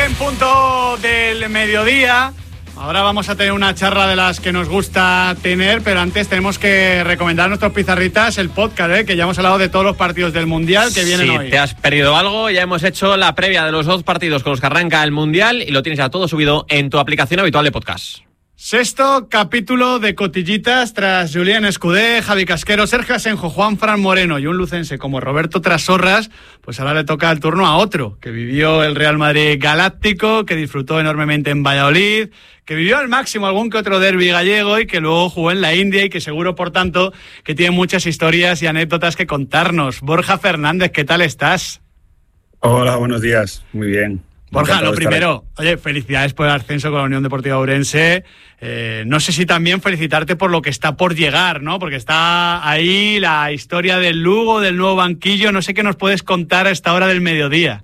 en punto del mediodía. Ahora vamos a tener una charla de las que nos gusta tener, pero antes tenemos que recomendar a nuestros pizarritas el podcast, que ya hemos hablado de todos los partidos del Mundial que vienen hoy. Si te has perdido algo, ya hemos hecho la previa de los 2 partidos con los que arranca el Mundial y lo tienes ya todo subido en tu aplicación habitual de podcast. Sexto capítulo de Cotillitas tras Julián Escudé, Javi Casquero, Sergio Asenjo, Juanfran Moreno y un lucense como Roberto Trasorras. Pues ahora le toca el turno a otro, que vivió el Real Madrid galáctico, que disfrutó enormemente en Valladolid, que vivió al máximo algún que otro derbi gallego y que luego jugó en la India y que seguro, por tanto, que tiene muchas historias y anécdotas que contarnos. Borja Fernández, ¿qué tal estás? Hola, buenos días. Muy bien. Borja, lo primero, oye, felicidades por el ascenso con la Unión Deportiva Ourense. No sé si también felicitarte por lo que está por llegar, ¿no? Porque está ahí la historia del Lugo, del nuevo banquillo. No sé qué nos puedes contar a esta hora del mediodía.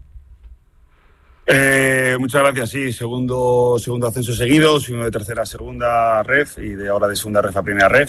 Muchas gracias, sí. Segundo ascenso seguido, subimos de tercera a segunda ref y de ahora de segunda ref a primera ref.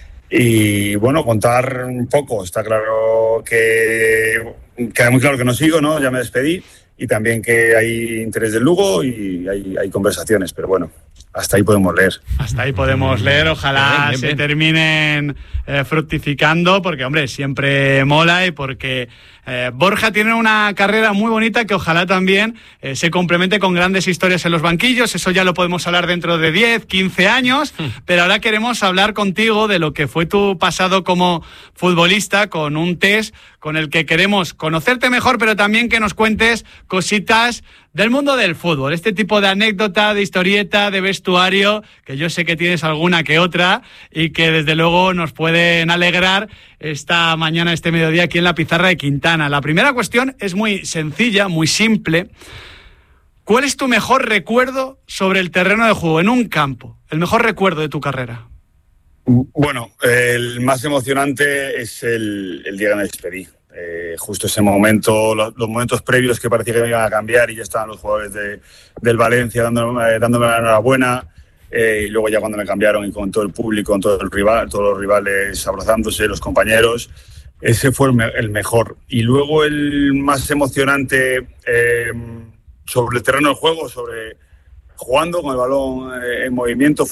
Y bueno, contar un poco. Está claro que queda muy claro que no sigo, ¿no? Ya me despedí. Y también que hay interés del Lugo y hay conversaciones, pero bueno, hasta ahí podemos leer. Hasta ahí podemos leer, ojalá bien. Se terminen fructificando, porque hombre, siempre mola y porque Borja tiene una carrera muy bonita que ojalá también se complemente con grandes historias en los banquillos. Eso ya lo podemos hablar dentro de 10, 15 años, pero ahora queremos hablar contigo de lo que fue tu pasado como futbolista, con un test con el que queremos conocerte mejor, pero también que nos cuentes cositas del mundo del fútbol, este tipo de anécdota, de historieta, de vestuario, que yo sé que tienes alguna que otra y que desde luego nos pueden alegrar esta mañana, este mediodía aquí en la pizarra de Quintana. La primera cuestión es muy sencilla, muy simple. ¿Cuál es tu mejor recuerdo sobre el terreno de juego, en un campo? El mejor recuerdo de tu carrera. Bueno, el más emocionante es el día que me despedí. Justo ese momento, los momentos previos que parecía que me iban a cambiar y ya estaban los jugadores del Valencia dándome la enhorabuena, y luego ya cuando me cambiaron y con todo el público, con todos los rivales abrazándose, los compañeros, ese fue el mejor. Y luego el más emocionante sobre el terreno del juego, jugando con el balón en movimiento,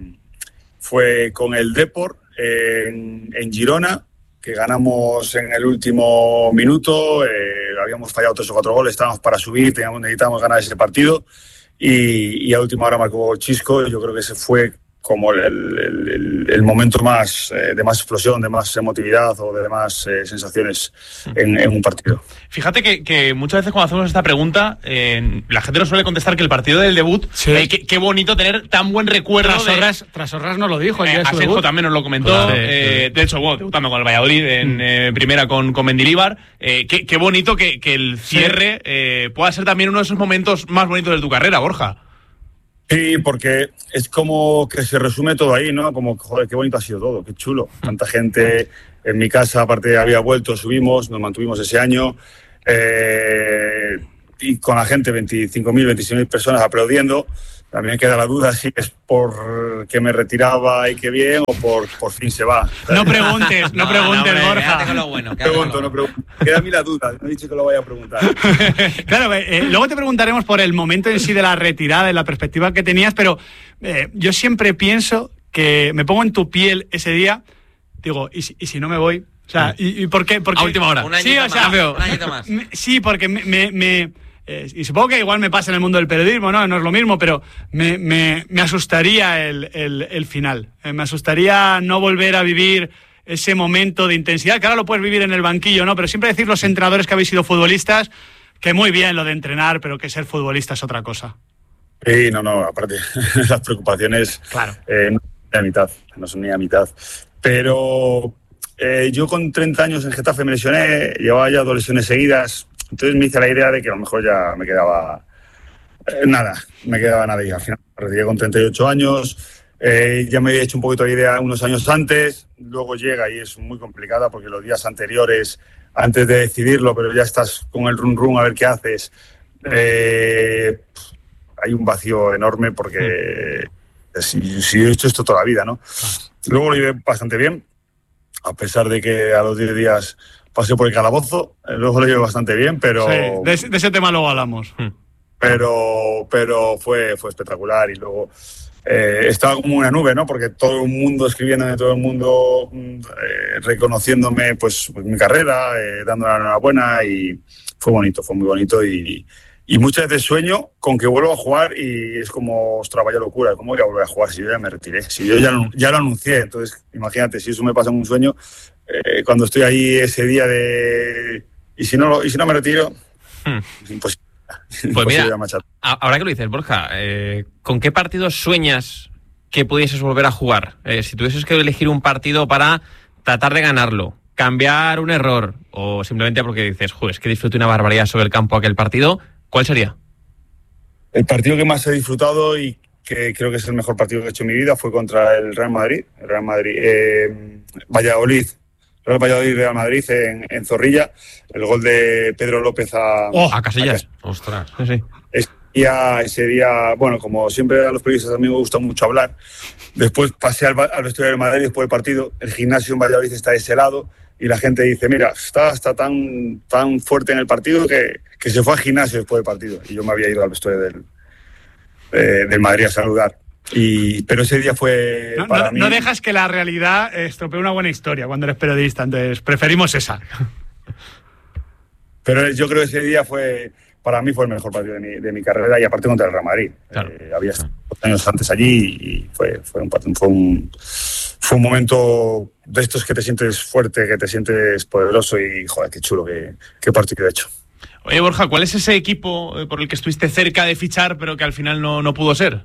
fue con el Depor en Girona, que ganamos en el último minuto. Habíamos fallado 3 o 4 goles, estábamos para subir, necesitábamos ganar ese partido y a última hora marcó Chisco. Yo creo que ese fue como el momento más de más explosión, de más emotividad o de más sensaciones en un partido. Fíjate que muchas veces cuando hacemos esta pregunta, la gente nos suele contestar que el partido del debut, sí. Qué bonito tener tan buen recuerdo. Trasorras nos lo dijo el día de su Asenjo debut. también nos lo comentó. Claro, de hecho, bueno, debutando con el Valladolid en primera con Mendilibar. Qué bonito que el cierre pueda ser también uno de esos momentos más bonitos de tu carrera, Borja. Sí, porque es como que se resume todo ahí, ¿no? Como, joder, qué bonito ha sido todo, qué chulo. Tanta gente en mi casa, aparte había vuelto, subimos, nos mantuvimos ese año. Y con la gente, 25.000, 26.000 personas aplaudiendo. También queda la duda si es por que me retiraba y que bien o por fin se va. No preguntes, Borja. Quédate con lo bueno. No pregunto. Queda a mí la duda, no he dicho que lo vaya a preguntar. Claro, luego te preguntaremos por el momento en sí de la retirada, de la perspectiva que tenías, pero yo siempre pienso que me pongo en tu piel ese día, digo, ¿y si no me voy? O sea, ¿y por qué? Porque, a última hora. Un añito más. Sí, porque y supongo que igual me pasa en el mundo del periodismo, no es lo mismo, pero me asustaría el final. Me asustaría no volver a vivir ese momento de intensidad, que ahora lo puedes vivir en el banquillo, ¿no? Pero siempre decir los entrenadores que habéis sido futbolistas, que muy bien lo de entrenar, pero que ser futbolista es otra cosa. Sí, aparte, las preocupaciones claro. No son ni a mitad. Pero yo con 30 años en Getafe me lesioné, llevaba ya 2 lesiones seguidas. Entonces me hice la idea de que a lo mejor ya me quedaba nada y al final me retiré con 38 años. Ya me había hecho un poquito la idea unos años antes, luego llega y es muy complicada porque los días anteriores, antes de decidirlo, pero ya estás con el run a ver qué haces, hay un vacío enorme porque si he hecho esto toda la vida, ¿no? Luego lo llevé bastante bien, a pesar de que a los 10 días pasé por el calabozo, luego lo llevé bastante bien, pero... Sí, de ese tema luego hablamos. pero fue espectacular. Y luego estaba como una nube, ¿no? Porque todo el mundo escribiéndome, todo el mundo reconociéndome pues mi carrera, dándole la enhorabuena, y fue bonito, fue muy bonito. Y muchas veces sueño con que vuelvo a jugar y es como, ostras, vaya locura, ¿cómo voy a volver a jugar si yo ya me retiré? Si yo ya lo anuncié. Entonces, imagínate, si eso me pasa en un sueño, cuando estoy ahí ese día de... ¿Y si no me retiro? Es imposible. Pues mira, ahora que lo dices, Borja, ¿con qué partidos sueñas que pudieses volver a jugar? Si tuvieses que elegir un partido para tratar de ganarlo, cambiar un error, o simplemente porque dices, joder, es que disfruté una barbaridad sobre el campo aquel partido, ¿cuál sería? El partido que más he disfrutado y que creo que es el mejor partido que he hecho en mi vida fue contra el Real Madrid. Real Valladolid-Real Madrid en Zorrilla. El gol de Pedro López a Casillas. Ostras, sí. Ese día, bueno, como siempre a los periodistas a mí me gusta mucho hablar. Después pasé al vestuario del Madrid después del partido. El gimnasio en Valladolid está de ese lado y la gente dice, mira, está tan fuerte en el partido que se fue al gimnasio después del partido. Y yo me había ido al vestuario del Madrid a saludar. Pero ese día fue para mí... No dejas que la realidad estropee una buena historia cuando eres periodista, entonces preferimos esa. Pero yo creo que ese día para mí fue el mejor partido de mi carrera, y aparte contra el Real Madrid. Claro. Había estado 2 años antes allí y fue un momento de estos que te sientes fuerte, que te sientes poderoso y, joder, qué chulo, qué partido he hecho. Oye, Borja, ¿cuál es ese equipo por el que estuviste cerca de fichar pero que al final no pudo ser?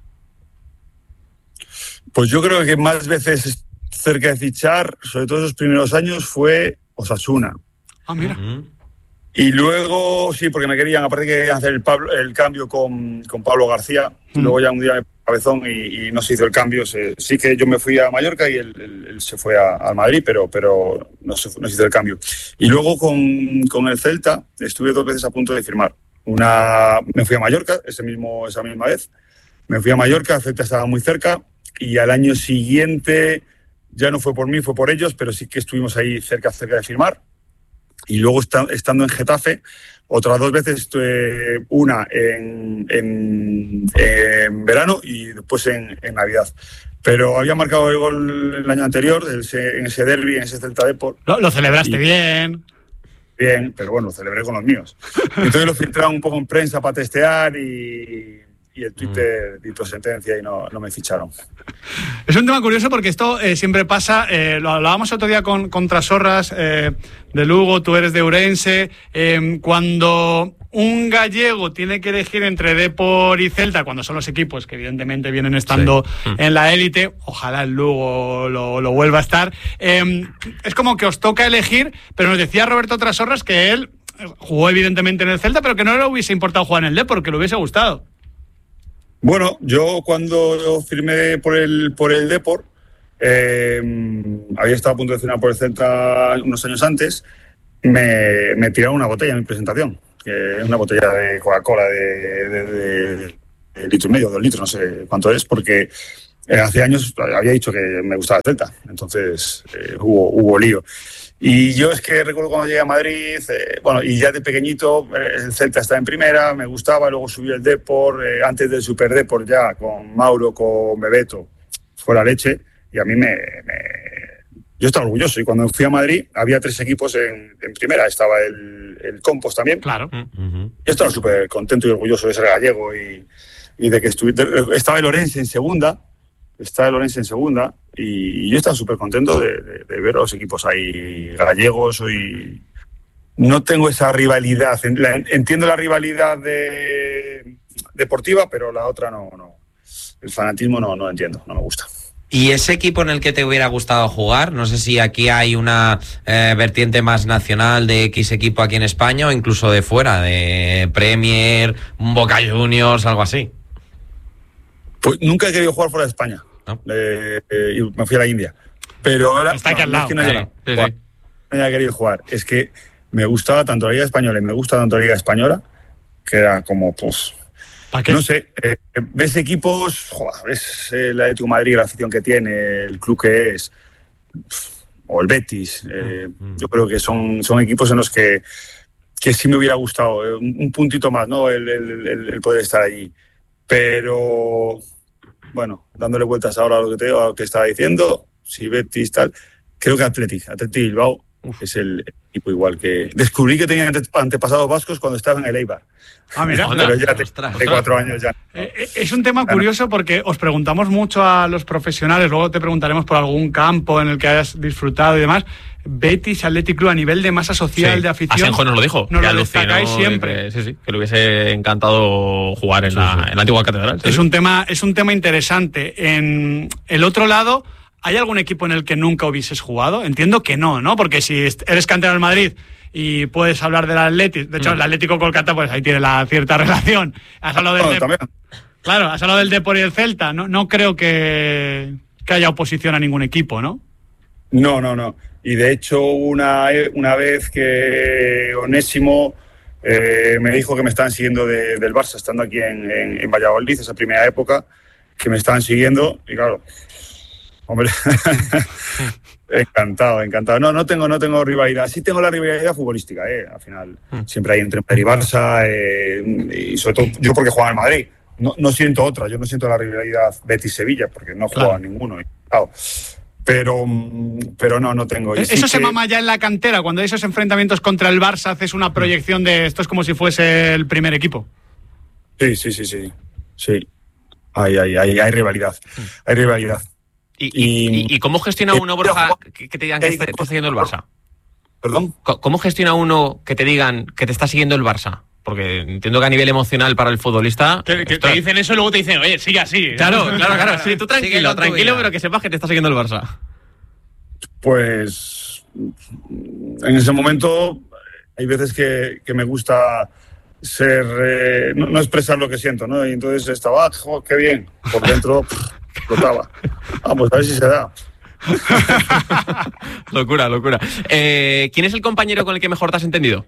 Pues yo creo que más veces cerca de fichar, sobre todo esos primeros años, fue Osasuna. Ah, mira. Y luego, sí, porque me querían, aparte que hacer el cambio con Pablo García. Luego ya un día me cabezón y no se hizo el cambio. Sí que yo me fui a Mallorca y él se fue al Madrid, pero no se hizo el cambio. Y luego con el Celta estuve 2 veces a punto de firmar. Me fui a Mallorca esa misma vez. Me fui a Mallorca, el Celta estaba muy cerca. Y al año siguiente, ya no fue por mí, fue por ellos, pero sí que estuvimos ahí cerca de firmar. Y luego estando en Getafe, otras 2 veces, una en verano y después en Navidad. Pero había marcado el gol el año anterior, en ese derbi, en ese Celta Depor. Lo celebraste bien. Bien, pero bueno, lo celebré con los míos. Entonces lo filtraron un poco en prensa para testear y el Twitter dictó sentencia y no me ficharon. Es un tema curioso porque esto siempre pasa, lo hablábamos otro día con Trasorras de Lugo, tú eres de Ourense, cuando un gallego tiene que elegir entre Depor y Celta, cuando son los equipos que evidentemente vienen estando en la élite, ojalá el Lugo lo vuelva a estar, es como que os toca elegir, pero nos decía Roberto Trasorras que él jugó evidentemente en el Celta, pero que no le hubiese importado jugar en el Depor, que le hubiese gustado. Bueno, yo cuando firmé por el Depor, había estado a punto de firmar por el Celta unos años antes, me tiraron una botella en mi presentación, que es una botella de Coca-Cola de litro y medio, 2 litros, no sé cuánto es, porque hace años había dicho que me gustaba el Celta, entonces hubo lío. Y yo es que recuerdo cuando llegué a Madrid, y ya de pequeñito el Celta estaba en primera, me gustaba, luego subí el Depor, antes del Super Depor ya, con Mauro, con Bebeto, fue la leche, y a mí yo estaba orgulloso, y cuando fui a Madrid había 3 equipos en primera, estaba el Compos también. Claro. Yo estaba súper contento y orgulloso de ser gallego y de que estaba el Orense en segunda, y yo estaba súper contento de ver a los equipos ahí gallegos. Y no tengo esa rivalidad, entiendo la rivalidad deportiva, pero la otra no. El fanatismo no entiendo, no me gusta. ¿Y ese equipo en el que te hubiera gustado jugar? No sé si aquí hay una vertiente más nacional de X equipo aquí en España o incluso de fuera, de Premier, Boca Juniors, algo así. Pues nunca he querido jugar fuera de España. ¿No? Y me fui a la India. Pero ahora está aquí al lado. Es que no haya querido jugar. Es que me gustaba tanto la Liga Española y me gusta tanto la Liga Española que era como, pues... No sé, ves equipos, ves el Atlético de Madrid, la afición que tiene, el club que es, o el Betis. Yo creo que son equipos en los que que sí me hubiera gustado, un puntito más, ¿no? El poder estar allí. Pero, bueno, dándole vueltas ahora a lo que estaba diciendo, si Betis tal, creo que Athletic Bilbao es el equipo igual que... Descubrí que tenía antepasados vascos cuando estaba en el Eibar. Ah, mira. Pero ya de 4 años ya. Es un tema curioso porque os preguntamos mucho a los profesionales, luego te preguntaremos por algún campo en el que hayas disfrutado y demás. Betis Athletic Club a nivel de masa social, de afición. Asenjo nos lo dijo. Nos lo destacáis siempre. Que le hubiese encantado jugar en la antigua catedral. Es un tema interesante. En el otro lado, ¿hay algún equipo en el que nunca hubieses jugado? Entiendo que no, porque si eres canterano del Madrid y puedes hablar del Athletic, de hecho el Atlético Kolkata, pues ahí tiene la cierta relación. Has hablado del Claro, has hablado del Depor y el Celta. No creo que haya oposición a ningún equipo, ¿no? No. Y de hecho, una vez que Onésimo me dijo que me estaban siguiendo del Barça, estando aquí en Valladolid, esa primera época, que me estaban siguiendo, y claro, hombre, encantado. No tengo rivalidad. Sí tengo la rivalidad futbolística, al final. Siempre hay entre Madrid y Barça, y sobre todo yo porque juego en Madrid. No siento otra, yo no siento la rivalidad Betis-Sevilla, porque no he jugado a ninguno. Claro. Pero no tengo. Eso se mama ya en la cantera, cuando hay esos enfrentamientos contra el Barça, haces una proyección de esto es como si fuese el primer equipo. Sí. Hay rivalidad. Hay rivalidad. ¿Y cómo gestiona uno, Borja, que te digan que te está siguiendo el Barça? ¿Perdón? ¿Cómo gestiona uno que te digan que te está siguiendo el Barça? Porque entiendo que a nivel emocional para el futbolista... Que te dicen eso y luego te dicen, oye, sigue así. Claro. Sí, tú tranquilo, pero que sepas que te está siguiendo el Barça. Pues... En ese momento hay veces que me gusta ser... no expresar lo que siento, ¿no? Y entonces estaba, qué bien. Por dentro explotaba. Vamos, a ver si se da. Locura. ¿Quién es el compañero con el que mejor te has entendido?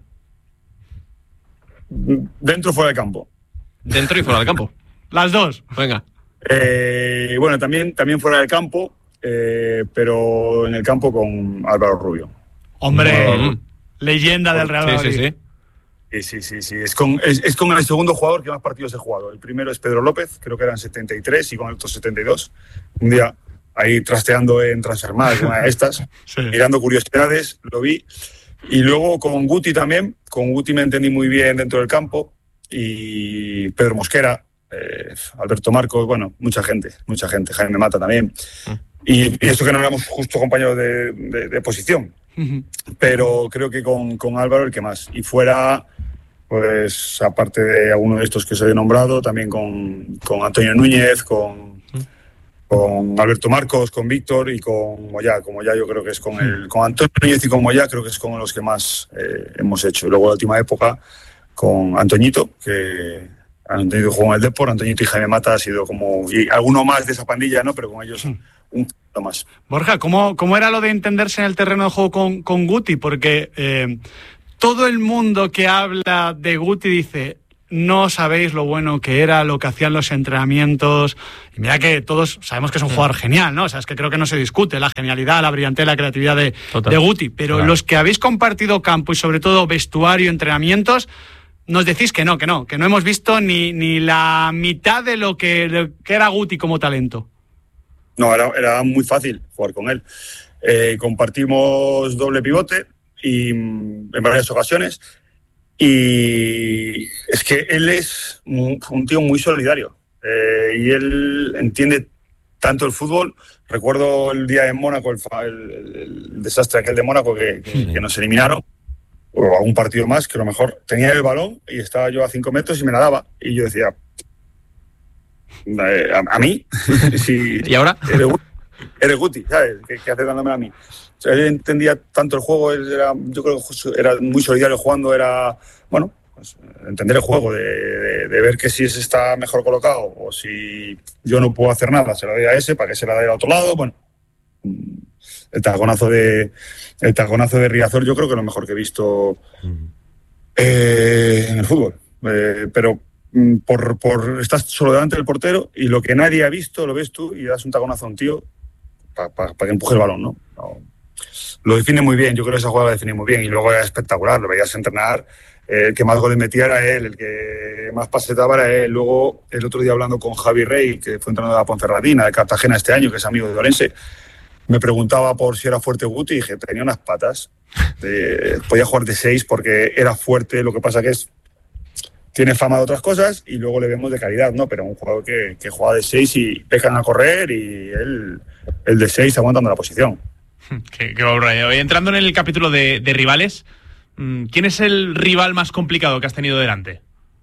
Dentro o fuera del campo. Dentro y fuera del campo. Las dos. Venga. Bueno, también fuera del campo, pero en el campo con Álvaro Rubio. Hombre, leyenda del Real Madrid. Sí. Es con el segundo jugador que más partidos he jugado. El primero es Pedro López, creo que eran 73 y con el otro 72. Un día ahí trasteando en Transfermarkt, una de estas, mirando curiosidades, lo vi. Y luego con Guti también. Con Guti me entendí muy bien dentro del campo. Y Pedro Mosquera, Alberto Marcos, bueno, mucha gente. Jaime Mata también. Y esto que no éramos justo compañeros de posición. Pero creo que con Álvaro el que más. Y fuera, pues aparte de alguno de estos que se he nombrado, también con Antonio Núñez, con Alberto Marcos, con Víctor y con Moyá. Con Moyá yo creo que es con Antonio Núñez y con Moyá creo que es con los que más hemos hecho. Y luego la última época con Antoñito, que Antoñito jugó en el Depor, Antoñito y Jaime Mata ha sido como... Y alguno más de esa pandilla, ¿no? Pero con ellos un poquito más. Borja, ¿cómo era lo de entenderse en el terreno de juego con Guti? Porque todo el mundo que habla de Guti dice... No sabéis lo bueno que era, lo que hacían los entrenamientos. Y mira que todos sabemos que es un jugador genial, ¿no? O sea, es que creo que no se discute la genialidad, la brillantez, la creatividad de Guti. Pero los que habéis compartido campo y sobre todo vestuario, entrenamientos, nos decís que no hemos visto ni la mitad de lo que era Guti como talento. No, era muy fácil jugar con él. Compartimos doble pivote y en varias ocasiones. Y es que él es un tío muy solidario y él entiende tanto el fútbol. Recuerdo el día en Mónaco, el desastre aquel de Mónaco que nos eliminaron, o algún partido más, que a lo mejor tenía el balón y estaba yo a 5 metros y me la daba. Y yo decía, ¿a mí? Sí, ¿y ahora? Eres Guti, ¿sabes? ¿Qué haces dándome a mí? O sea, él entendía tanto el juego, yo creo que era muy solidario jugando, era, bueno, pues, entender el juego, de ver que si ese está mejor colocado o si yo no puedo hacer nada, se la doy a ese para que se la dé al otro lado. Bueno, el taconazo de Riazor yo creo que es lo mejor que he visto en el fútbol. Pero estás solo delante del portero y lo que nadie ha visto lo ves tú y das un taconazo a un tío para que empuje el balón, ¿no? Lo define muy bien, yo creo que esa jugada la define muy bien y luego era espectacular, lo veías entrenar el que más goles metía era él, el que más pases daba era él. Luego, el otro día hablando con Javi Rey, que fue entrenador de la Ponferradina, de Cartagena este año, que es amigo de Orense, me preguntaba por si era fuerte Guti y dije, tenía unas patas. Podía jugar de 6 porque era fuerte, lo que pasa que tiene fama de otras cosas y luego le vemos de calidad, ¿no? Pero un jugador que juega de 6 y dejan a correr y él, el de 6 aguantando la posición. Qué barbaridad. Entrando en el capítulo de rivales, ¿quién es el rival más complicado que has tenido delante?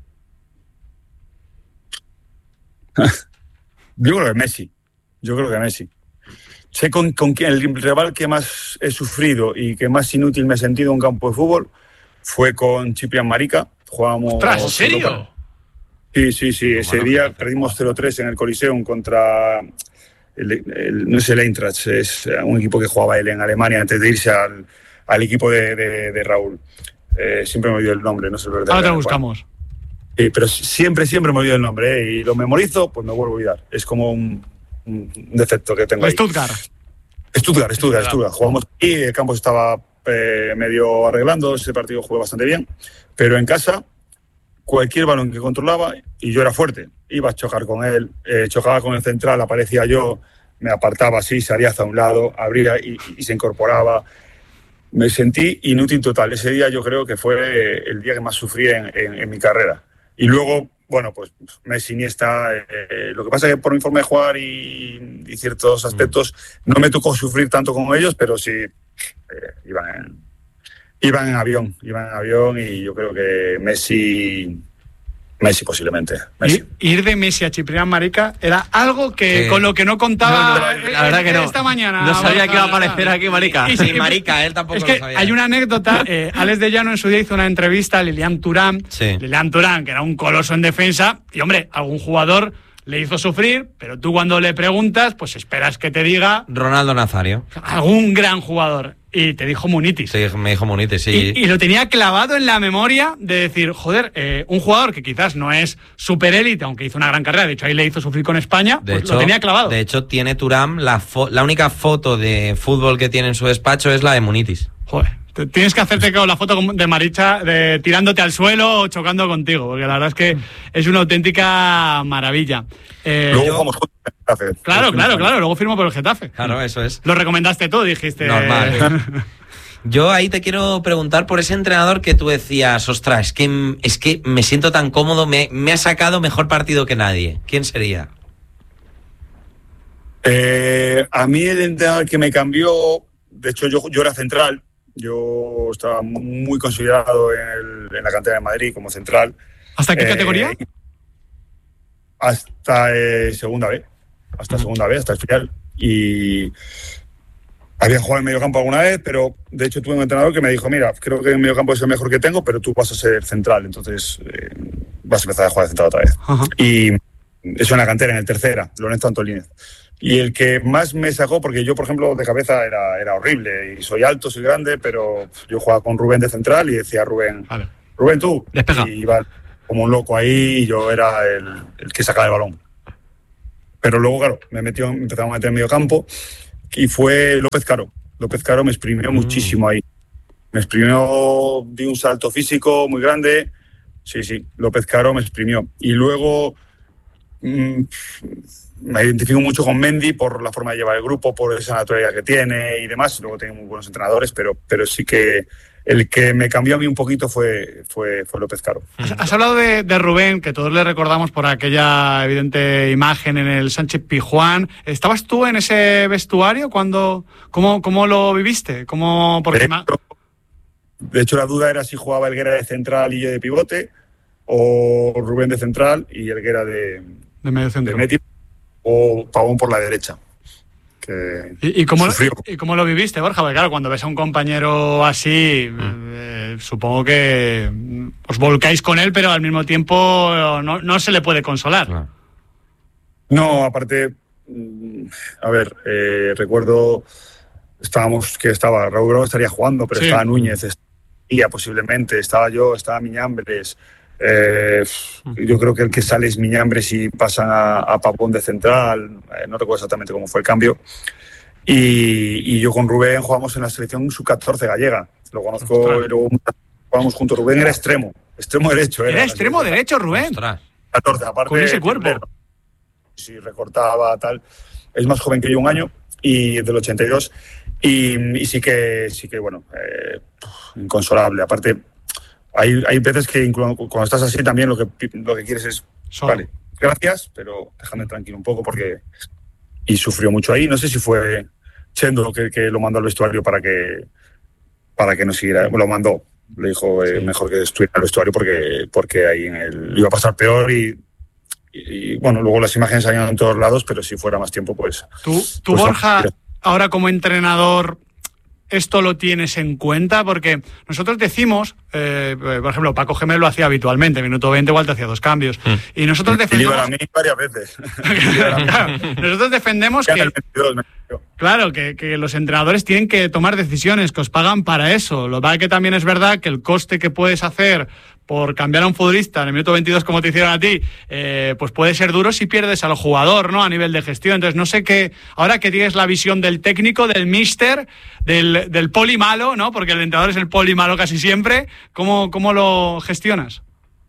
Yo creo que Messi. Sé con quién el rival que más he sufrido y que más inútil me he sentido en un campo de fútbol fue con Ciprián Marica. Jugábamos. ¿En serio? Sí. Ese día perdimos 0-3 en el Coliseum contra no es el Eintracht, es un equipo que jugaba él en Alemania antes de irse al equipo de Raúl. Siempre me olvido el nombre, no sé el verdadero. Ahora te buscamos. Sí, pero siempre me olvido el nombre, y lo memorizo, pues me vuelvo a olvidar. Es como un defecto que tengo ahí. Stuttgart. Jugamos aquí, el campo estaba medio arreglando, ese partido jugué bastante bien, pero en casa, cualquier balón que controlaba, y yo era fuerte, iba a chocar con él, chocaba con el central, aparecía yo, me apartaba así, salía hacia un lado, abría y se incorporaba. Me sentí inútil total. Ese día yo creo que fue el día que más sufrí en mi carrera. Y luego, bueno, pues Messi, Iniesta, lo que pasa es que por mi forma de jugar y ciertos aspectos no me tocó sufrir tanto como ellos, pero sí iban en avión y yo creo que Messi posiblemente. Messi. Ir de Messi a Ciprián Marica era algo que con lo que no contaba la verdad que no. Esta mañana. No sabía que iba a aparecer aquí Marica. Y Marica, él tampoco es que lo sabía. Hay una anécdota, Alex de Llano en su día hizo una entrevista a Lilian Thuram. Sí. Lilian Thuram, que era un coloso en defensa, y hombre, algún jugador le hizo sufrir, pero tú cuando le preguntas, pues esperas que te diga Ronaldo Nazario. algún gran jugador. Y te dijo Munitis. Sí, me dijo Munitis, sí. Y lo tenía clavado en la memoria de decir, joder, un jugador que quizás no es super élite, aunque hizo una gran carrera, de hecho ahí le hizo sufrir con España, De pues hecho, lo tenía clavado. De hecho, tiene Thuram, la única foto de fútbol que tiene en su despacho es la de Munitis. Joder, tienes que hacerte con la foto de Maricha tirándote al suelo o chocando contigo, porque la verdad es que es una auténtica maravilla. Luego jugamos juntos en Getafe. Claro, luego firmo por el Getafe. Claro, eso es. Lo recomendaste tú, dijiste. Normal. Yo ahí te quiero preguntar por ese entrenador que tú decías, ostras, es que me siento tan cómodo, me ha sacado mejor partido que nadie. ¿Quién sería? A mí el entrenador que me cambió, de hecho yo era central, yo estaba muy considerado en la cantera de Madrid como central. ¿Hasta qué categoría? Hasta segunda B, hasta el final. Y había jugado en medio campo alguna vez, pero de hecho tuve un entrenador que me dijo, mira, creo que en medio campo es el mejor que tengo, pero tú vas a ser central, entonces vas a empezar a jugar de central otra vez. Ajá. Y eso en la cantera, en el tercera, Lorenzo Antolínez. Y el que más me sacó, porque yo, por ejemplo, de cabeza era horrible, y soy alto, soy grande, pero yo jugaba con Rubén de central y decía Rubén, vale, Rubén, tú. Despeja. Y iba como un loco ahí y yo era el que sacaba el balón. Pero luego, claro, empezamos a meter en medio campo y fue López Caro. López Caro me exprimió muchísimo ahí. Me exprimió, di un salto físico muy grande. Sí, López Caro me exprimió. Y luego me identifico mucho con Mendy por la forma de llevar el grupo, por esa naturalidad que tiene y demás. Luego tengo muy buenos entrenadores, pero sí que el que me cambió a mí un poquito fue López Caro. Has hablado de Rubén, que todos le recordamos por aquella evidente imagen en el Sánchez Pizjuán. ¿Estabas tú en ese vestuario? ¿Cómo lo viviste? De hecho, la duda era si jugaba Helguera de central y yo de pivote, o Rubén de central y Helguera de medio centro. O Pavón por la derecha. ¿Y cómo lo viviste, Borja? Porque claro, cuando ves a un compañero así, supongo que os volcáis con él, pero al mismo tiempo no se le puede consolar. No, aparte, a ver, recuerdo, Raúl Grau estaría jugando, pero sí. Estaba Núñez, posiblemente, estaba yo, estaba Miñambres. Yo creo que el que sale es Miñambres y pasan a Pavón de central, no recuerdo exactamente cómo fue el cambio, y yo con Rubén jugamos en la selección sub-14 gallega, lo conozco, y luego jugábamos juntos. Rubén era extremo derecho. Era extremo derecho, Rubén. Ostras. 14, aparte. Con ese cuerpo. Sí, recortaba, tal. Es más joven que yo un año, y del 82. Y sí que bueno, inconsolable. Aparte, hay veces que cuando estás así también lo que quieres es, vale, gracias, pero déjame tranquilo un poco y sufrió mucho ahí. No sé si fue Chendo que lo mandó al vestuario para que no siguiera. Lo mandó. Le dijo mejor que estuviera en el vestuario porque ahí iba a pasar peor y bueno, luego las imágenes salían en todos lados, pero si fuera más tiempo, pues... ¿Tú Borja, ahora como entrenador, esto lo tienes en cuenta? Porque nosotros decimos, por ejemplo, Paco Gémez lo hacía habitualmente, minuto 20 igual te hacía 2 cambios. Y nosotros defendemos... a mí varias veces. Claro, nosotros defendemos que... Claro, que los entrenadores tienen que tomar decisiones, que os pagan para eso. Lo que también es verdad que el coste que puedes hacer por cambiar a un futbolista en el minuto 22 como te hicieron a ti, pues puede ser duro si pierdes al jugador, ¿no? A nivel de gestión. Entonces, no sé qué, ahora que tienes la visión del técnico, del míster, del poli malo, ¿no? Porque el entrenador es el poli malo casi siempre. ¿Cómo lo gestionas?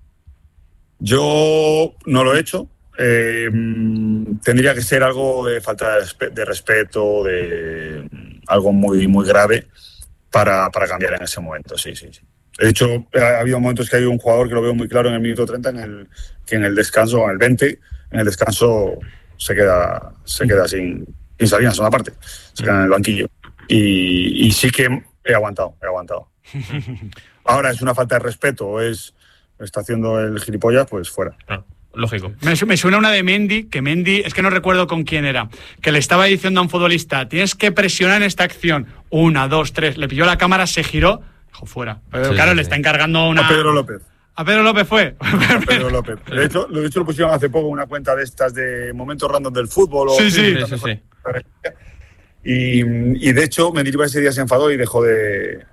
Yo no lo he hecho. Tendría que ser algo de falta de respeto, de algo muy, muy grave para cambiar en ese momento, sí. De hecho, ha habido momentos que hay un jugador que lo veo muy claro en el minuto 30, que en el descanso, en el 20, en el descanso se queda sin salir en la segunda parte, se queda en el banquillo. Y sí que he aguantado. Ahora es una falta de respeto o está haciendo el gilipollas, pues fuera. Lógico. Me suena una de Mendy, que Mendy, es que no recuerdo con quién era, que le estaba diciendo a un futbolista, tienes que presionar en esta acción, 1, 2, 3, le pilló la cámara, se giró, dijo fuera. Pero claro, le está encargando una... A Pedro López. ¿A Pedro López fue? A Pedro López. De hecho, lo pusieron hace poco una cuenta de estas de momentos random del fútbol. Sí. Y de hecho, Mendilibar ese día se enfadó y dejó de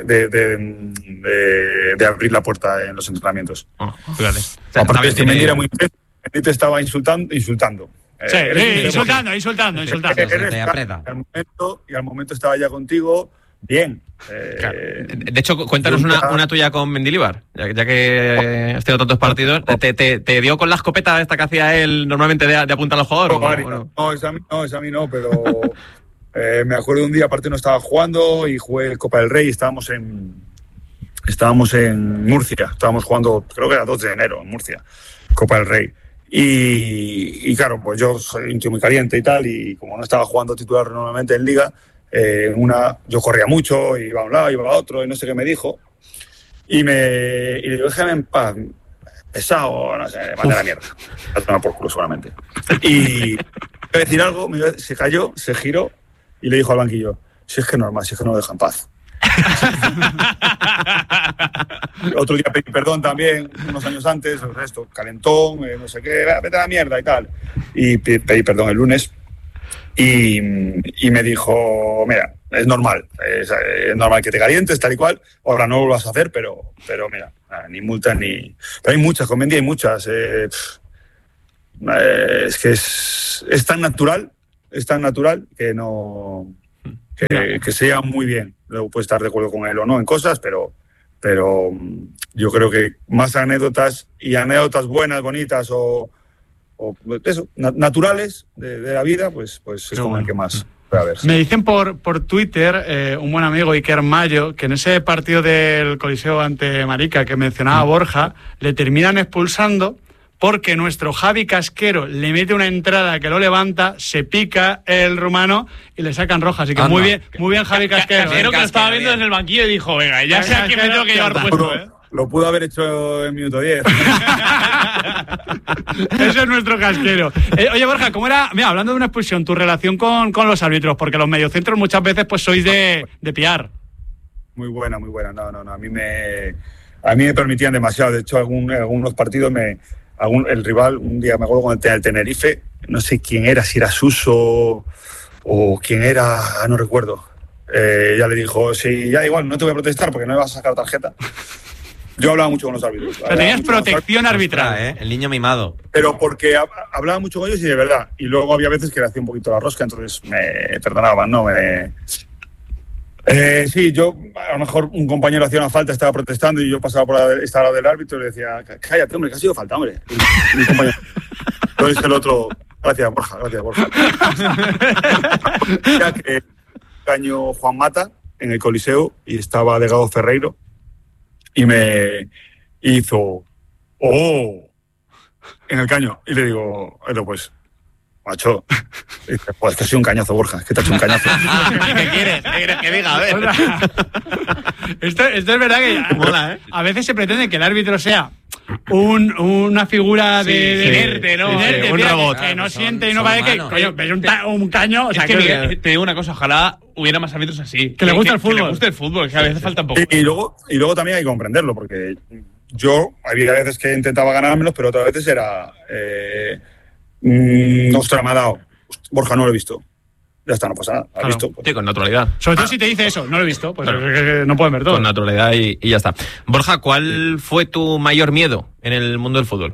abrir la puerta en los entrenamientos. Fíjate. Aparte, que Mendy era muy intenso. Mendy te estaba insultando. Insultando. Insultando. Y al momento estaba ya contigo. Bien. Claro. De hecho, cuéntanos una tuya con Mendilibar, ya que has tenido tantos partidos. ¿Te dio con la escopeta esta que hacía él normalmente de apuntar a los jugadores? No, esa a mí no, pero me acuerdo un día, aparte no estaba jugando y jugué Copa del Rey, estábamos en Murcia, estábamos jugando, creo que era 2 de enero en Murcia, Copa del Rey. Y claro, pues yo soy un tío muy caliente y tal, y como no estaba jugando titular normalmente en Liga, yo corría mucho, iba a un lado, iba a otro, y no sé qué me dijo. Y le digo, déjame en paz, pesado, no sé, me mandé a la mierda. A tomar por culo seguramente. Y iba a decir algo, se cayó, se giró y le dijo al banquillo, si es que normal, si es que no me deja en paz. Otro día pedí perdón también, unos años antes, esto, calentón, no sé qué, vete a la mierda y tal. Y pedí perdón el lunes. Y me dijo, mira, es normal que te calientes, tal y cual, ahora no lo vas a hacer, pero mira, ni multas ni... Pero hay muchas, con Mendy hay muchas. Es que es tan natural que no... Que se lleva muy bien. Luego puedes estar de acuerdo con él o no en cosas, pero yo creo que más anécdotas buenas, bonitas o eso, naturales de la vida, pues es como el que más puede haber. Me dicen por Twitter, un buen amigo, Iker Mayo, que en ese partido del Coliseo ante Marica que mencionaba Borja, le terminan expulsando porque nuestro Javi Casquero le mete una entrada que lo levanta, se pica el rumano y le sacan roja. Así que muy bien Javi Casquero. Casquero que lo estaba viendo desde el banquillo y dijo, venga, ya sé a quién me tengo que llevar puesto, Lo pudo haber hecho en minuto 10. Ese es nuestro Casquero. Oye, Borja, ¿cómo era? Mira, hablando de una expulsión, tu relación con los árbitros, porque los mediocentros muchas veces pues sois de piar. Muy buena. No. A mí me permitían demasiado. De hecho, algunos partidos el rival, un día me acuerdo con el Tenerife, no sé quién era, si era Suso o quién era, no recuerdo. Ya le dijo, sí, ya igual, no te voy a protestar porque no me vas a sacar tarjeta. Yo hablaba mucho con los árbitros. Pero tenías protección arbitral, El niño mimado. Pero porque hablaba mucho con ellos y de verdad. Y luego había veces que le hacía un poquito la rosca, entonces me perdonaban, ¿no? Sí, yo, a lo mejor un compañero hacía una falta, estaba protestando y yo pasaba por esta lado del árbitro y le decía, cállate, hombre, que ha sido falta, hombre. Y mi compañero. Entonces el otro, gracias, Borja. Ya que caño Juan Mata en el Coliseo y estaba Delgado Ferreiro y me hizo, en el caño. Y le digo, pues, macho, pues que ha sido un cañazo, Borja, es que te ha hecho un cañazo. ¿Qué quieres que diga? A ver. Esto es verdad que mola, ¿eh? A veces se pretende que el árbitro sea una figura de inerte, ¿no? Inerte, un robot. que no siente y no vale que, coño, ves un caño. O sea, es que te digo una cosa, ojalá hubiera más árbitros así. Que le gusta el fútbol. Que le guste el fútbol, que a veces falta un poco. Y luego también hay que comprenderlo, porque yo había veces que intentaba ganármelos, pero otras veces era ostras, me ha dado. Borja, no lo he visto. Ya está, no pasa nada. ¿Has visto? Pues. Sí, con naturalidad. Sobre todo si te dice eso, no lo he visto, pues claro. No pueden ver todo. Con naturalidad y ya está. Borja, ¿cuál fue tu mayor miedo en el mundo del fútbol?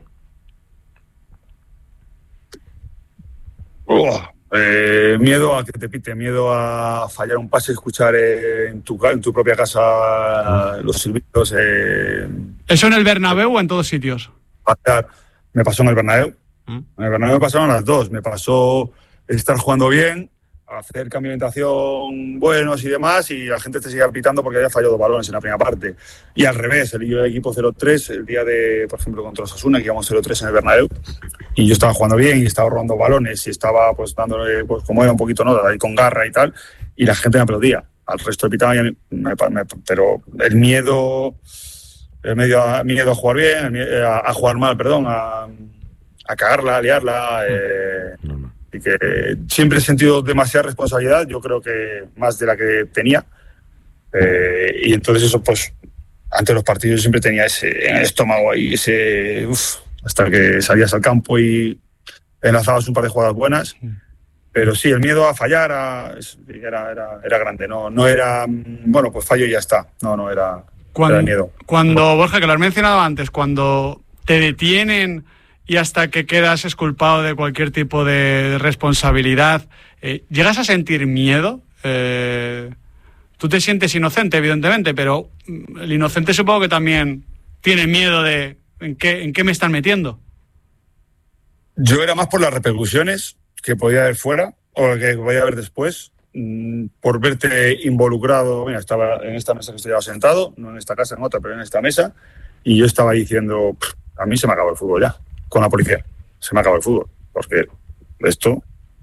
Miedo a que te pite, miedo a fallar un pase, escuchar en tu propia casa los silbidos. ¿Eso en el Bernabéu o en todos sitios? Me pasó en el Bernabéu. En el Bernabéu me pasaron las dos. Me pasó estar jugando bien, hacer cambio de orientación buenos y demás, y la gente te sigue pitando porque había fallado balones en la primera parte. Y al revés, el equipo 0-3, el día de, por ejemplo, contra Osasuna, que íbamos 0-3 en el Bernabéu, y yo estaba jugando bien y estaba robando balones y estaba pues dándole, pues como era un poquito, ¿no?, ahí con garra y tal, y la gente me aplaudía. Al resto de pitaban, pero el miedo a jugar bien, a jugar mal, perdón, a cagarla, a liarla, y que siempre he sentido demasiada responsabilidad, yo creo que más de la que tenía, y entonces eso, pues, antes de los partidos siempre tenía ese en el estómago ahí, hasta que salías al campo y enlazabas un par de jugadas buenas, pero sí, el miedo a fallar era grande, no era, bueno, pues fallo y ya está, no era el miedo. Cuando, Borja, que lo has mencionado antes, cuando te detienen y hasta que quedas exculpado de cualquier tipo de responsabilidad, ¿llegas a sentir miedo? Tú te sientes inocente, evidentemente, pero el inocente supongo que también tiene miedo de en qué me están metiendo. Yo era más por las repercusiones que podía haber fuera o que podía haber después, por verte involucrado. Mira, estaba en esta mesa que estoy sentado, no en esta casa, en otra, pero en esta mesa, y yo estaba diciendo, a mí se me acabó el fútbol ya. Con la policía, se me acabó el fútbol, porque esto,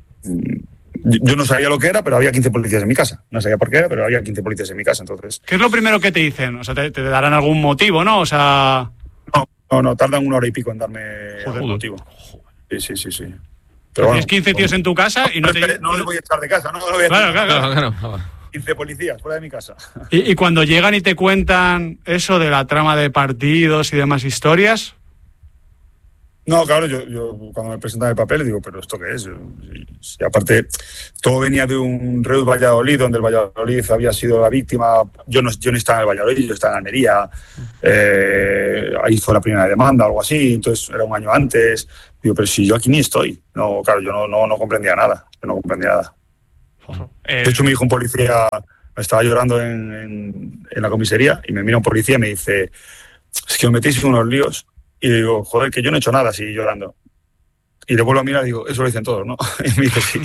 yo no sabía lo que era, pero había 15 policías en mi casa, no sabía por qué era, pero había 15 policías en mi casa, entonces... ¿Qué es lo primero que te dicen? O sea, te darán algún motivo, ¿no? O sea... No, tardan 1 hora y pico en darme algún motivo. Sí. Pero tienes 15 tíos en tu casa y no te... No les voy a echar de casa, no lo voy a Claro. 15 policías fuera de mi casa. Y cuando llegan y te cuentan eso de la trama de partidos y demás historias... No, claro, yo cuando me presentan el papel digo, ¿pero esto qué es? Y aparte, todo venía de un Reus Valladolid, donde el Valladolid había sido la víctima. Yo no estaba en el Valladolid, yo estaba en Almería. Ahí fue la primera demanda, algo así. Entonces, era un año antes. Digo, pero si yo aquí ni estoy. No, claro, yo no comprendía nada. De hecho, me dijo un policía, me estaba llorando en la comisaría, y me mira un policía y me dice, es que os metéis en unos líos. Y le digo, joder, que yo no he hecho nada, así llorando. Y le vuelvo a mirar y digo, eso lo dicen todos, ¿no? Y me dice, sí.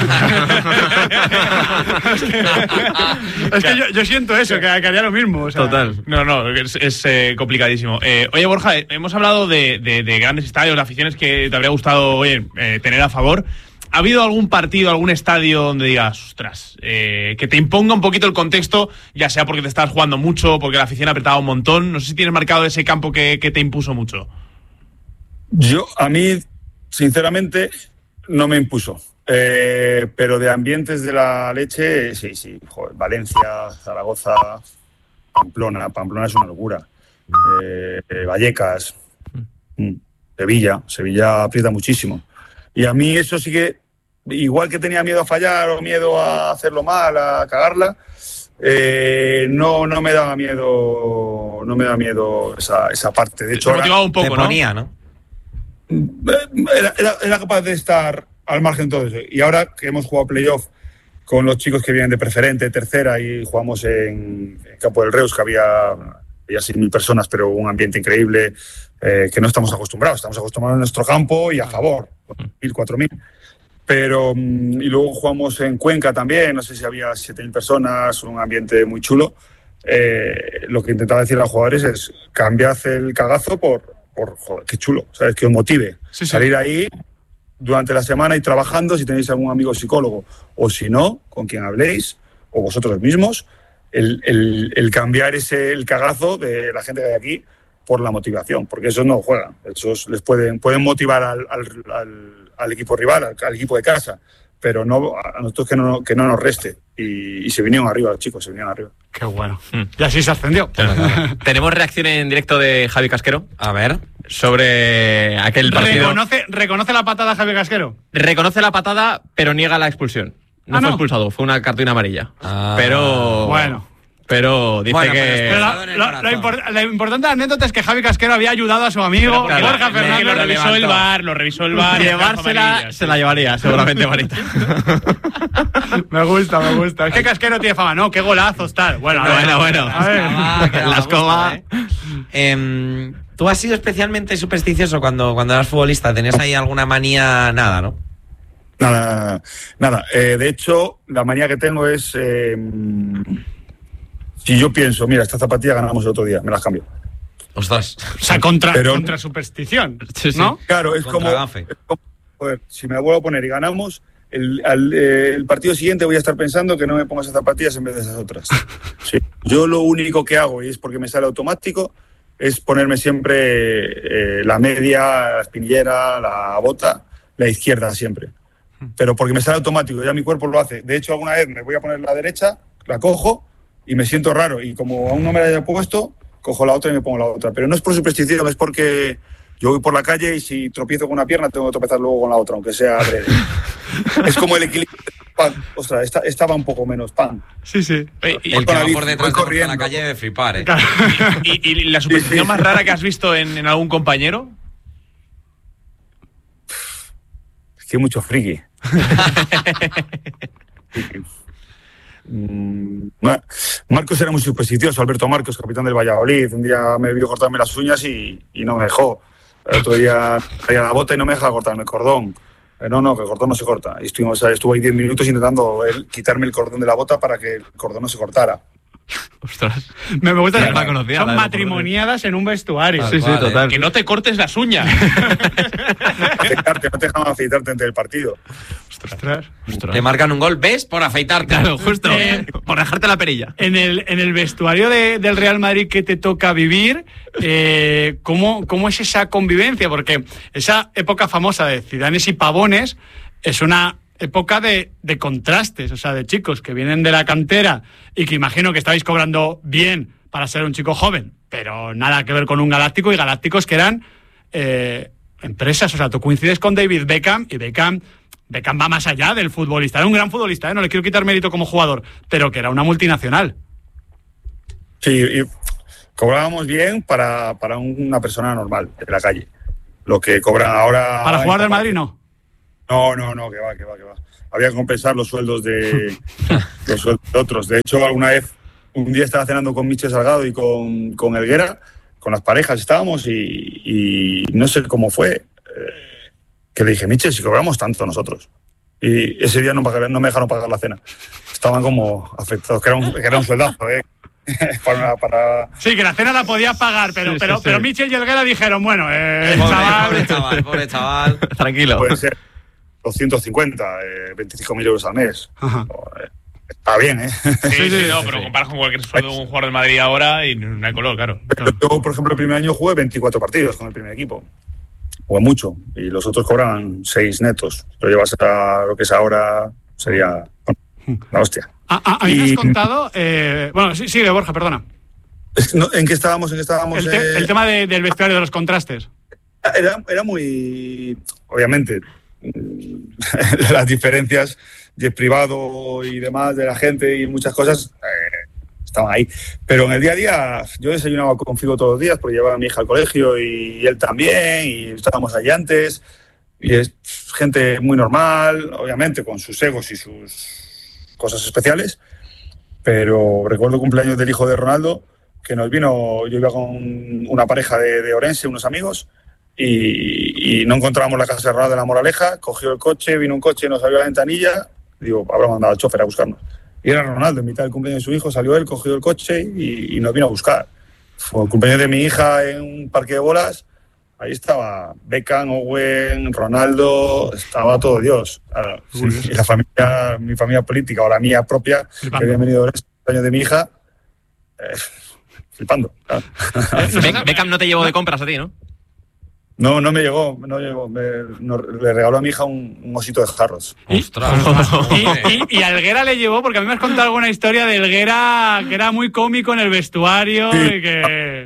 Es que yo siento eso, que haría lo mismo. O sea. Total. No, es complicadísimo. Oye, Borja, hemos hablado de grandes estadios, de aficiones que te habría gustado tener a favor. ¿Ha habido algún partido, algún estadio donde digas, ostras, que te imponga un poquito el contexto, ya sea porque te estás jugando mucho, porque la afición apretaba un montón? No sé si tienes marcado ese campo que te impuso mucho. A mí, sinceramente, no me impuso. Pero de ambientes de la leche, sí. Joder, Valencia, Zaragoza, Pamplona es una locura. Vallecas, Sevilla aprieta muchísimo. Y a mí eso sí que, igual que tenía miedo a fallar o miedo a hacerlo mal, a cagarla, no me daba miedo esa parte. De hecho, te motivaba un poco, te ponía, ¿no? Era capaz de estar al margen de todo eso. Y ahora que hemos jugado playoff con los chicos que vienen de preferente, tercera, y jugamos en Campo del Reus, que había 6.000 personas, pero un ambiente increíble, que no estamos acostumbrados. Estamos acostumbrados en nuestro campo y a favor, 1.000, 4.000. Pero, y luego jugamos en Cuenca también, no sé si había 7.000 personas, un ambiente muy chulo. Lo que intentaba decir a los jugadores es: cambiad el cagazo por joder, qué chulo, ¿sabes? Que os motive. Sí. Salir ahí durante la semana y trabajando, si tenéis algún amigo psicólogo, o si no, con quien habléis, o vosotros mismos, el cambiar el cagazo de la gente que hay aquí por la motivación, porque esos no juegan, esos les pueden motivar al equipo rival, al equipo de casa, pero no a nosotros que no nos reste. Y se vinieron arriba los chicos, se vinieron arriba. Qué bueno. Y así se ascendió. Tenemos reacción en directo de Javi Casquero. A ver. Sobre aquel partido. ¿Reconoce la patada Javi Casquero? Reconoce la patada, pero niega la expulsión. No fue expulsado, fue una cartulina amarilla. Pero... Bueno. Pero dice que... Lo importante de la anécdota es que Javi Casquero había ayudado a su amigo Borja Fernández. Lo revisó el VAR. Llevársela se la llevaría, seguramente, Marita. Me gusta. Es que Casquero tiene fama, ¿no? Qué golazos, tal. Bueno. A ver. La escoba. ¿Tú has sido especialmente supersticioso cuando eras futbolista? ¿Tenías ahí alguna manía? Nada, ¿no? Nada. De hecho, la manía que tengo es... si yo pienso, mira, esta zapatilla ganamos el otro día, me las cambio. Ostras. O sea, contra superstición, ¿no? Claro, es como, joder, si me la vuelvo a poner y ganamos, el partido siguiente voy a estar pensando que no me ponga esas zapatillas en vez de esas otras. Sí. Yo lo único que hago, y es porque me sale automático, es ponerme siempre la media, la espinillera, la bota, la izquierda siempre. Pero porque me sale automático, ya mi cuerpo lo hace. De hecho, alguna vez me voy a poner la derecha, la cojo y me siento raro. Y como aún no me la haya puesto, cojo la otra y me pongo la otra. Pero no es por superstición, es porque yo voy por la calle y si tropiezo con una pierna tengo que tropezar luego con la otra, aunque sea breve. Es como el equilibrio. Ostras, estaba un poco menos pan. Sí. El que va por detrás de la calle de flipar, ¿eh? ¿Y la superstición más rara que has visto en algún compañero? Es que hay mucho friki. Marcos era muy supersticioso. Alberto Marcos, capitán del Valladolid, un día me vio cortarme las uñas y no me dejó. El otro día traía la bota y no me dejaba cortarme el cordón. No, que el cordón no se corta. Y estuvo ahí 10 minutos intentando quitarme el cordón de la bota para que el cordón no se cortara. Ostras. Me gusta que la conocía, son matrimoniadas en un vestuario. Sí, total. Que no te cortes las uñas. Afeitarte, no te dejan afeitarte antes del partido. Ostras. Te marcan un gol, ¿ves? Por afeitarte. Claro, justo. Por dejarte la perilla. En el vestuario del Real Madrid que te toca vivir, ¿cómo es esa convivencia? Porque esa época famosa de Zidanes y Pavones es una época de contrastes, o sea, de chicos que vienen de la cantera y que imagino que estabais cobrando bien para ser un chico joven, pero nada que ver con un galáctico, y galácticos que eran empresas. O sea, tú coincides con David Beckham y Beckham va más allá del futbolista. Era un gran futbolista, no le quiero quitar mérito como jugador, pero que era una multinacional. Sí, y cobrábamos bien para una persona normal de la calle. Lo que cobran ahora... ¿Para jugar del Madrid no? No, que va. Había que compensar los sueldos de otros. De hecho, alguna vez, un día estaba cenando con Michel Salgado y con Helguera, con las parejas estábamos y no sé cómo fue, que le dije, Michel, si cobramos tanto nosotros. Y ese día no me dejaron pagar la cena. Estaban como afectados, que era un sueldazo, para... Sí, que la cena la podía pagar, pero Michel y Helguera dijeron, bueno, pobre chaval. Tranquilo. Puede ser 250, 25.000 euros al mes. Está bien, ¿eh? Sí, pero comparas con cualquier sueldo de un jugador del Madrid ahora y no hay color, claro. Yo, por ejemplo, el primer año jugué 24 partidos con el primer equipo. Jugué mucho. Y los otros cobraban 6 netos. Lo llevas a lo que es ahora, sería la hostia. A mí me has contado... bueno, sigue, Borja, perdona. ¿En qué estábamos? El tema del vestuario, de los contrastes. Era muy... Obviamente, las diferencias de privado y demás de la gente y muchas cosas estaban ahí. Pero en el día a día, yo desayunaba con Figo todos los días porque llevaba a mi hija al colegio y él también, y estábamos allí antes. Y es gente muy normal, obviamente, con sus egos y sus cosas especiales, pero recuerdo el cumpleaños del hijo de Ronaldo, que nos vino, yo iba con una pareja de Orense, unos amigos, y no encontrábamos la casa de Ronaldo en La Moraleja, cogió el coche, vino un coche, nos abrió la ventanilla, digo, habrá mandado al chofer a buscarnos. Y era Ronaldo, en mitad del cumpleaños de su hijo, salió él, cogió el coche y nos vino a buscar. Fue el cumpleaños de mi hija en un parque de bolas, ahí estaba Beckham, Owen, Ronaldo, estaba todo Dios. Claro, sí, y la familia, mi familia política o la mía propia, que había venido el cumpleaños de mi hija, flipando. Claro. Beckham no te llevó de compras a ti, ¿no? No me llegó. Le regaló a mi hija un osito de Harrods. ¡Ostras! Y a Helguera le llevó, porque a mí me has contado alguna historia de Helguera que era muy cómico en el vestuario. Sí, y que...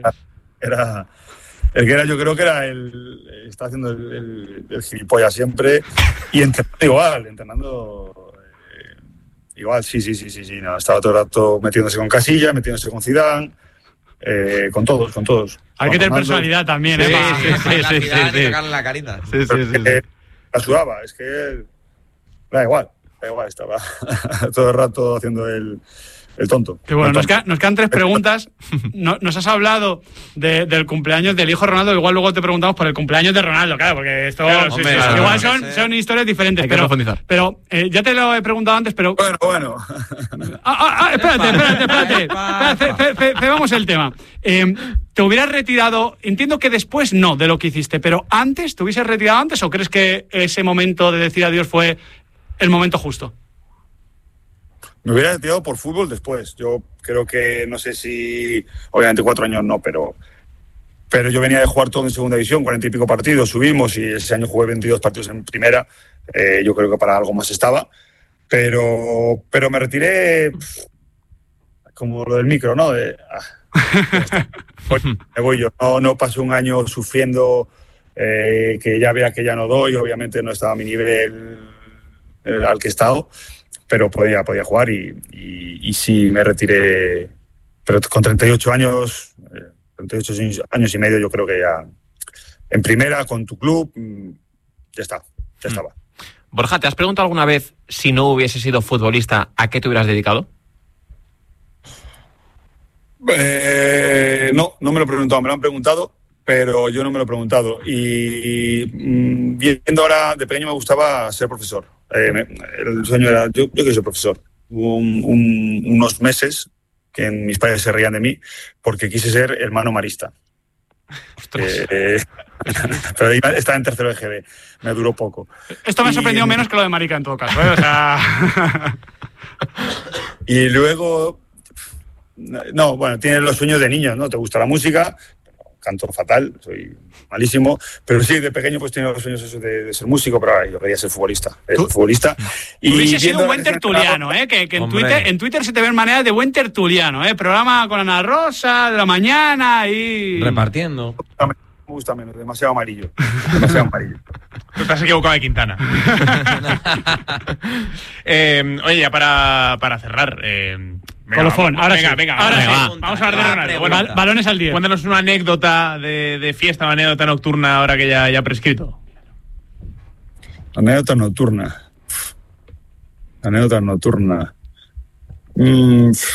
Helguera yo creo que está haciendo el gilipollas siempre. Y entrenando igual, sí. No, estaba todo el rato metiéndose con Casillas, metiéndose con Zidane. Con todos. Hay que tener personalidad también, sí, sí. Sacarle la carita. Sí. La sudaba, es que da igual, estaba todo el rato haciendo el tonto. Que bueno, nos quedan 3 preguntas. Nos has hablado del cumpleaños del hijo de Ronaldo, igual luego te preguntamos por el cumpleaños de Ronaldo, claro, porque esto igual son historias diferentes. Hay que profundizar. Pero ya te lo he preguntado antes, pero... Bueno. Espérate. Cebamos el tema. ¿Te hubieras retirado? Entiendo que después no de lo que hiciste, pero antes, ¿te hubieses retirado antes o crees que ese momento de decir adiós fue el momento justo? Me hubiera retirado por fútbol después. Yo creo que, no sé si, obviamente 4 años no, pero yo venía de jugar todo en segunda división, 40 y pico partidos, subimos y ese año jugué 22 partidos en primera. Yo creo que para algo más estaba. Pero me retiré como lo del micro, ¿no? Me voy yo. No pasé un año sufriendo que ya vea que ya no doy. Obviamente no estaba a mi nivel al que he estado. Pero podía jugar y sí me retiré, pero con 38 años y medio, yo creo que ya en primera con tu club ya estaba. Borja, ¿te has preguntado alguna vez si no hubiese sido futbolista, a qué te hubieras dedicado? No me lo he preguntado, me lo han preguntado, pero yo no me lo he preguntado. Y viendo ahora, de pequeño me gustaba ser profesor. El sueño era, yo quiero ser profesor. Hubo unos meses que mis padres se reían de mí porque quise ser hermano marista. Pero estaba en tercero de GB, me duró poco. Esto me ha sorprendido menos que lo de marica en todo caso, ¿eh? O sea... Y luego, no, bueno, tienes los sueños de niños, ¿no? Te gusta la música, canto fatal, soy malísimo, pero sí, de pequeño pues tenía los sueños esos de ser músico, pero ahora yo quería ser futbolista. Y hubiese sido un buen tertuliano, que en Twitter se te ven maneras de buen tertuliano, programa con Ana Rosa, de la mañana y... Repartiendo. Me gusta menos, demasiado amarillo. Tú te has equivocado de Quintana. Oye, ya para cerrar... Colofón, ahora venga, vamos a hablar de Ronaldo. Bueno, balones al 10. Cuéntanos una anécdota de fiesta, una anécdota nocturna ahora que ya prescrito. Anécdota nocturna.